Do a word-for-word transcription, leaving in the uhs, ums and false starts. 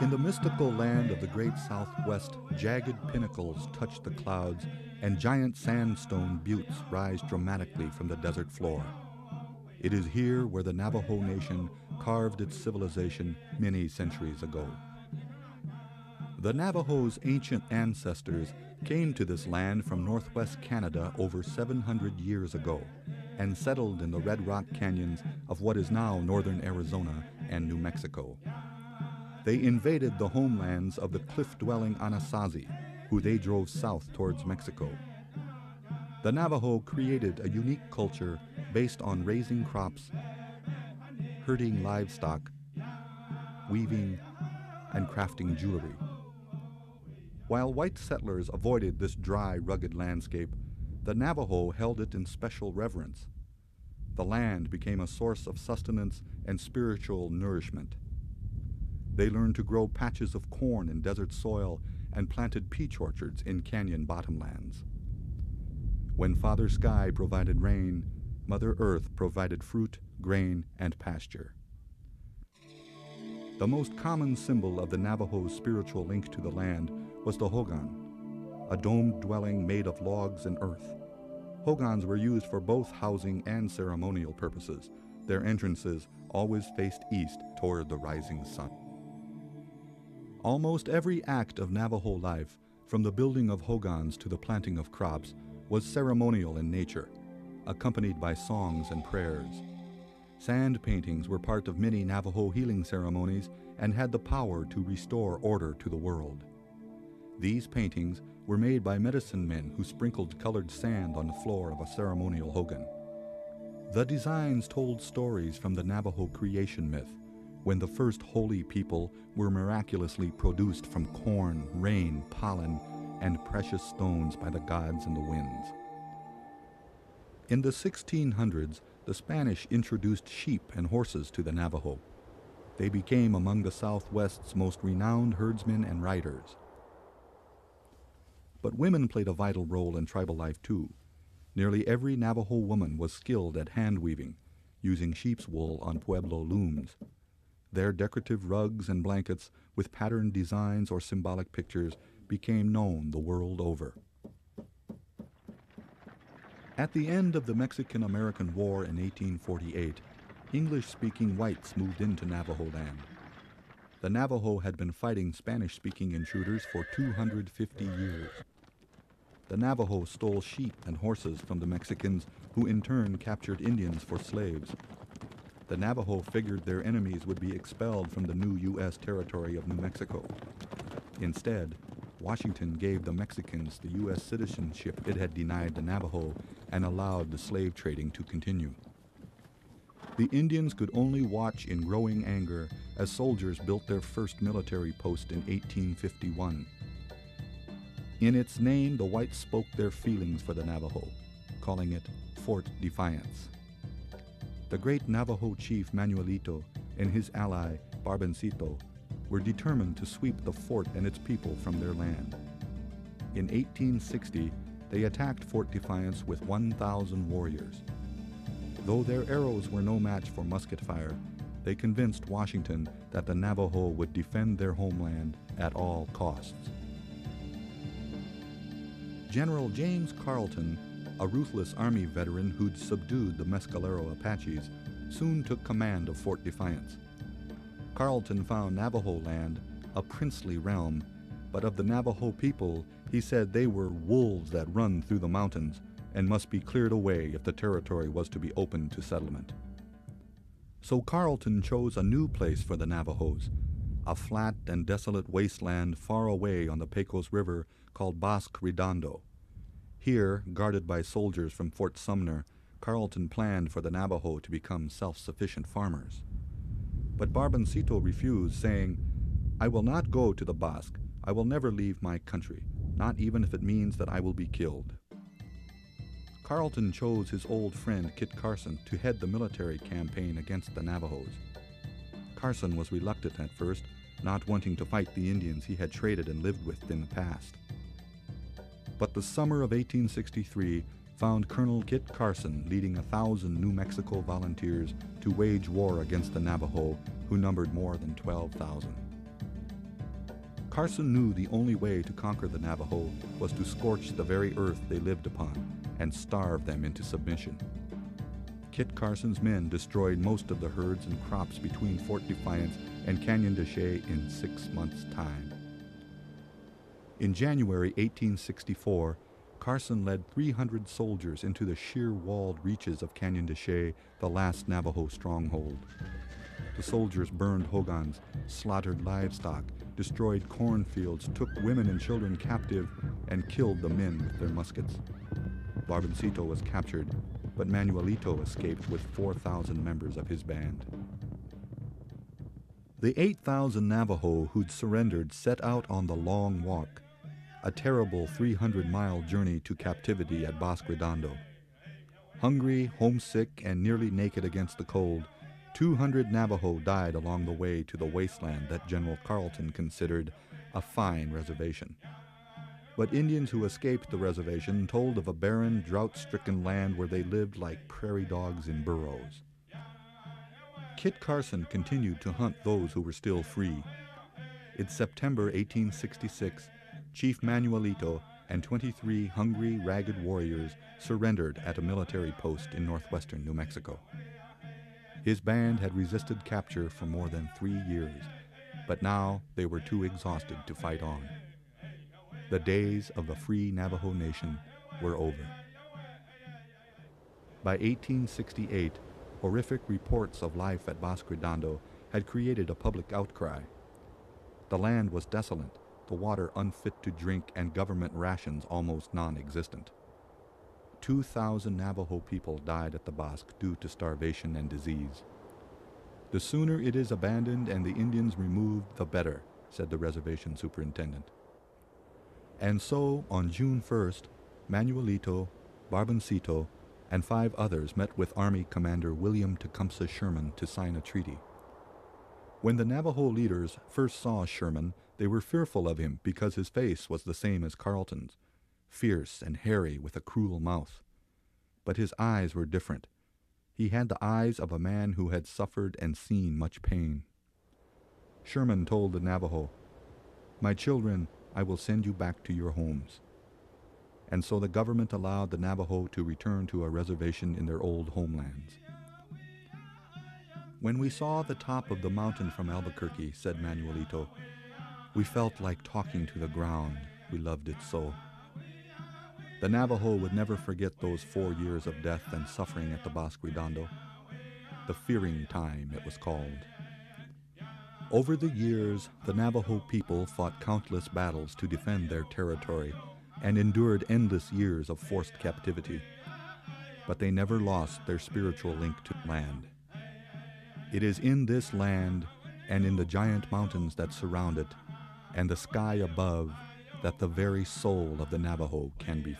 In the mystical land of the great Southwest, jagged pinnacles touch the clouds and giant sandstone buttes rise dramatically from the desert floor. It is here where the Navajo Nation carved its civilization many centuries ago. The Navajo's ancient ancestors came to this land from northwest Canada over seven hundred years ago and settled in the Red Rock Canyons of what is now northern Arizona and New Mexico. They invaded the homelands of the cliff-dwelling Anasazi, who they drove south towards Mexico. The Navajo created a unique culture based on raising crops, herding livestock, weaving, and crafting jewelry. While white settlers avoided this dry, rugged landscape, the Navajo held it in special reverence. The land became a source of sustenance and spiritual nourishment. They learned to grow patches of corn in desert soil and planted peach orchards in canyon bottomlands. When Father Sky provided rain, Mother Earth provided fruit, grain, and pasture. The most common symbol of the Navajo's spiritual link to the land was the hogan, a domed dwelling made of logs and earth. Hogans were used for both housing and ceremonial purposes. Their entrances always faced east toward the rising sun. Almost every act of Navajo life, from the building of hogans to the planting of crops, was ceremonial in nature, accompanied by songs and prayers. Sand paintings were part of many Navajo healing ceremonies and had the power to restore order to the world. These paintings were made by medicine men who sprinkled colored sand on the floor of a ceremonial hogan. The designs told stories from the Navajo creation myth, when the first holy people were miraculously produced from corn, rain, pollen, and precious stones by the gods and the winds. In the sixteen hundreds, the Spanish introduced sheep and horses to the Navajo. They became among the Southwest's most renowned herdsmen and riders. But women played a vital role in tribal life too. Nearly every Navajo woman was skilled at hand weaving, using sheep's wool on Pueblo looms. Their decorative rugs and blankets with patterned designs or symbolic pictures became known the world over. At the end of the Mexican-American War in eighteen forty-eight, English-speaking whites moved into Navajo land. The Navajo had been fighting Spanish-speaking intruders for two hundred fifty years. The Navajo stole sheep and horses from the Mexicans, who in turn captured Indians for slaves. The Navajo figured their enemies would be expelled from the new U S territory of New Mexico. Instead, Washington gave the Mexicans the U S citizenship it had denied the Navajo and allowed the slave trading to continue. The Indians could only watch in growing anger as soldiers built their first military post in eighteen fifty-one. In its name, the whites spoke their feelings for the Navajo, calling it Fort Defiance. The great Navajo chief Manuelito and his ally Barbencito were determined to sweep the fort and its people from their land. In eighteen sixty, they attacked Fort Defiance with one thousand warriors. Though their arrows were no match for musket fire, they convinced Washington that the Navajo would defend their homeland at all costs. General James Carleton, a ruthless Army veteran who'd subdued the Mescalero Apaches, soon took command of Fort Defiance. Carleton found Navajo land a princely realm, but of the Navajo people, he said they were wolves that run through the mountains and must be cleared away if the territory was to be open to settlement. So Carleton chose a new place for the Navajos, a flat and desolate wasteland far away on the Pecos River called Bosque Redondo. Here, guarded by soldiers from Fort Sumner, Carleton planned for the Navajo to become self-sufficient farmers. But Barbencito refused, saying, "I will not go to the Bosque. I will never leave my country, not even if it means that I will be killed." Carleton chose his old friend Kit Carson to head the military campaign against the Navajos. Carson was reluctant at first, not wanting to fight the Indians he had traded and lived with in the past. But the summer of eighteen sixty-three found Colonel Kit Carson leading a thousand New Mexico volunteers to wage war against the Navajo, who numbered more than twelve thousand. Carson knew the only way to conquer the Navajo was to scorch the very earth they lived upon and starve them into submission. Kit Carson's men destroyed most of the herds and crops between Fort Defiance and Canyon de Chelly in six months' time. In January eighteen sixty-four, Carson led three hundred soldiers into the sheer-walled reaches of Canyon de Chelly, the last Navajo stronghold. The soldiers burned hogans, slaughtered livestock, destroyed cornfields, took women and children captive, and killed the men with their muskets. Barboncito was captured, but Manuelito escaped with four thousand members of his band. The eight thousand Navajo who'd surrendered set out on the Long Walk, a terrible three hundred mile journey to captivity at Bosque Redondo. Hungry, homesick, and nearly naked against the cold, two hundred Navajo died along the way to the wasteland that General Carleton considered a fine reservation. But Indians who escaped the reservation told of a barren, drought-stricken land where they lived like prairie dogs in burrows. Kit Carson continued to hunt those who were still free. In September eighteen sixty-six, Chief Manuelito and twenty-three hungry, ragged warriors surrendered at a military post in northwestern New Mexico. His band had resisted capture for more than three years, but now they were too exhausted to fight on. The days of the free Navajo Nation were over. By eighteen sixty-eight, horrific reports of life at Bosque Redondo had created a public outcry. The land was desolate, the water unfit to drink, and government rations almost non-existent. Two thousand Navajo people died at the Bosque due to starvation and disease. "The sooner it is abandoned and the Indians removed, the better," said the reservation superintendent. And so, on June first, Manuelito, Barboncito, and five others met with Army Commander William Tecumseh Sherman to sign a treaty. When the Navajo leaders first saw Sherman, they were fearful of him because his face was the same as Carleton's, fierce and hairy with a cruel mouth. But his eyes were different. He had the eyes of a man who had suffered and seen much pain. Sherman told the Navajo, "My children, I will send you back to your homes." And so the government allowed the Navajo to return to a reservation in their old homelands. "When we saw the top of the mountain from Albuquerque," said Manuelito, "we felt like talking to the ground. We loved it so." The Navajo would never forget those four years of death and suffering at the Bosque Redondo. The Fearing Time, it was called. Over the years, the Navajo people fought countless battles to defend their territory and endured endless years of forced captivity. But they never lost their spiritual link to land. It is in this land and in the giant mountains that surround it and the sky above that the very soul of the Navajo can be